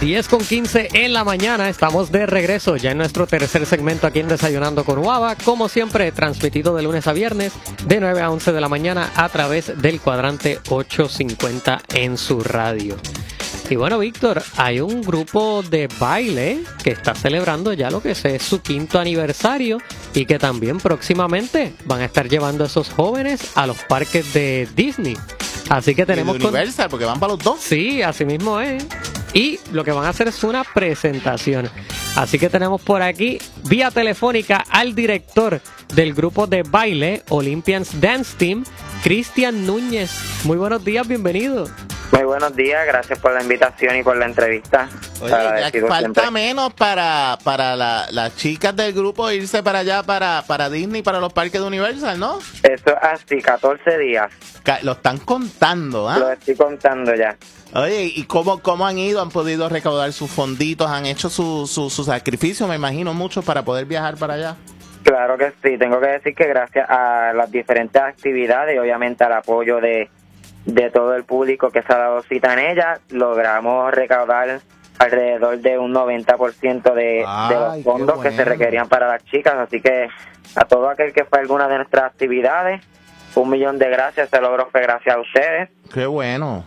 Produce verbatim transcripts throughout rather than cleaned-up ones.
diez con quince en la mañana, estamos de regreso ya en nuestro tercer segmento aquí en Desayunando con Guava, como siempre transmitido de lunes a viernes de nueve a once de la mañana a través del cuadrante ochocientos cincuenta en su radio. Y bueno, Víctor, hay un grupo de baile que está celebrando ya lo que es su quinto aniversario y que también próximamente van a estar llevando a esos jóvenes a los parques de Disney. Así que tenemos... Y de Universal, con... porque van para los dos. Sí, así mismo es. Y lo que van a hacer es una presentación. Así que tenemos por aquí, vía telefónica, al director del grupo de baile Olympians Dance Team, Cristian Núñez. Muy buenos días, bienvenido. Muy buenos días, gracias por la invitación y por la entrevista. Oye, ya falta siempre. menos para, para la, las chicas del grupo irse para allá, para, para Disney, para los parques de Universal, ¿no? Eso es así, catorce días. Lo están contando, ¿ah? ¿eh? Lo estoy contando ya. Oye, ¿y cómo, cómo han ido? ¿Han podido recaudar sus fonditos? ¿Han hecho su, su, su sacrificio, me imagino, mucho para poder viajar para allá? Claro que sí, tengo que decir que gracias a las diferentes actividades y obviamente al apoyo de, de todo el público que se ha dado cita en ellas, logramos recaudar alrededor de un noventa por ciento de, Ay, de los fondos bueno. que se requerían para las chicas, así que a todo aquel que fue a alguna de nuestras actividades, un millón de gracias, ese logro fue gracias a ustedes. Qué bueno.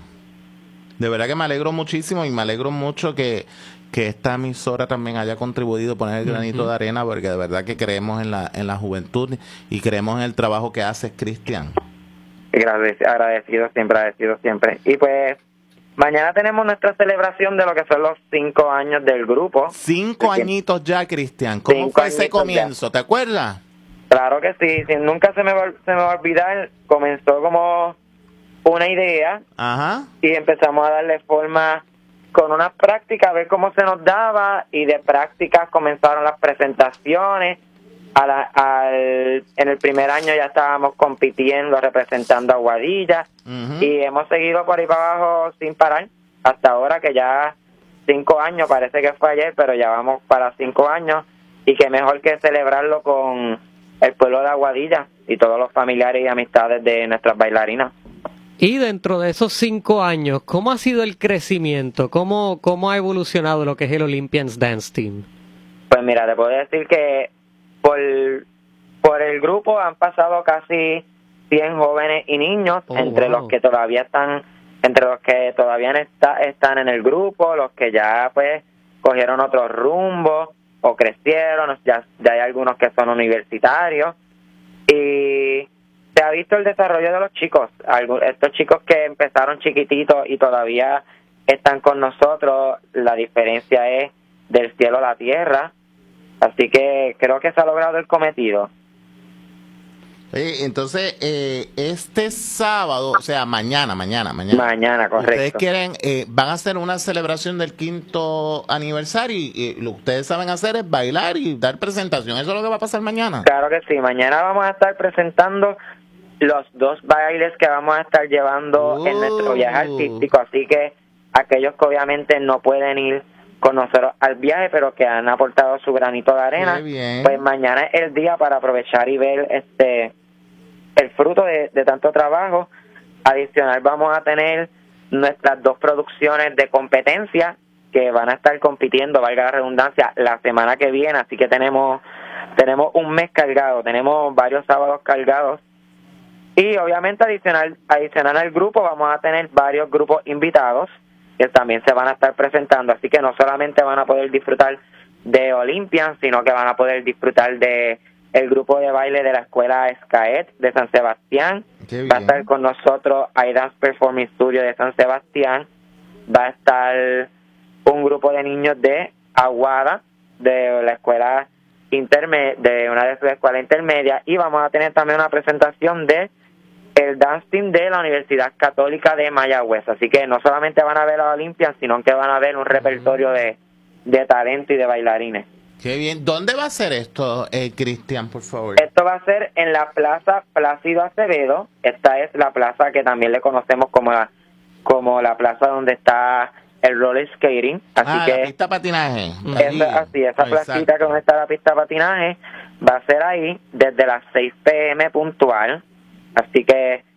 De verdad que me alegro muchísimo y me alegro mucho que, que esta emisora también haya contribuido a poner el granito uh-huh. de arena, porque de verdad que creemos en la en la juventud y creemos en el trabajo que hace Cristian. Agradecido, agradecido siempre, agradecido siempre. Y pues mañana tenemos nuestra celebración de lo que son los cinco años del grupo. Cinco añitos ya, Cristian. ¿Cómo fue ese comienzo? Ya. ¿Te acuerdas? Claro que sí, sí, nunca se me va, se me va a olvidar. Comenzó como una idea Ajá. y empezamos a darle forma con una práctica, a ver cómo se nos daba, y de prácticas comenzaron las presentaciones. A la, al, en el primer año ya estábamos compitiendo, representando a Aguadilla, uh-huh. y hemos seguido por ahí para abajo sin parar, hasta ahora que ya cinco años, parece que fue ayer, pero ya vamos para cinco años, y qué mejor que celebrarlo con el pueblo de Aguadilla y todos los familiares y amistades de nuestras bailarinas. Y dentro de esos cinco años, ¿cómo ha sido el crecimiento? ¿Cómo, cómo ha evolucionado lo que es el Olympians Dance Team? Pues mira, te puedo decir que por, por el grupo han pasado casi cien jóvenes y niños, oh, entre wow. los que todavía están, entre los que todavía está, están en el grupo, los que ya pues cogieron otro rumbo o crecieron, ya, ya hay algunos que son universitarios, y se ha visto el desarrollo de los chicos, estos chicos que empezaron chiquititos y todavía están con nosotros. La diferencia es del cielo a la tierra, así que creo que se ha logrado el cometido. Oye, entonces, eh, este sábado, o sea, mañana, mañana, mañana. Mañana, correcto. Ustedes quieren, eh, van a hacer una celebración del quinto aniversario y, y lo que ustedes saben hacer es bailar y dar presentación. ¿Eso es lo que va a pasar mañana? Claro que sí, mañana vamos a estar presentando los dos bailes que vamos a estar llevando uh. en nuestro viaje artístico, así que aquellos que obviamente no pueden ir con nosotros al viaje, pero que han aportado su granito de arena, pues mañana es el día para aprovechar y ver este el fruto de, de tanto trabajo. Adicional, vamos a tener nuestras dos producciones de competencia que van a estar compitiendo, valga la redundancia, la semana que viene, así que tenemos tenemos un mes cargado, tenemos varios sábados cargados. Y obviamente adicional, adicional al grupo vamos a tener varios grupos invitados que también se van a estar presentando, así que no solamente van a poder disfrutar de Olympians, sino que van a poder disfrutar de el grupo de baile de la escuela SCAET de San Sebastián. Va a estar con nosotros iDance Performing Studio de San Sebastián, va a estar un grupo de niños de Aguada, de la escuela intermedia, de una de sus escuelas intermedias, y vamos a tener también una presentación de el Dance Team de la Universidad Católica de Mayagüez. Así que no solamente van a ver a Olympians, sino que van a ver un repertorio de, de talento y de bailarines. Qué bien. ¿Dónde va a ser esto, eh, Cristian, por favor? Esto va a ser en la Plaza Plácido Acevedo. Esta es la plaza que también le conocemos como la, como la plaza donde está el roller skating. Así ah, que la pista de patinaje. Esa, así, esa placita que donde está la pista de patinaje va a ser ahí desde las seis p m puntual. Así que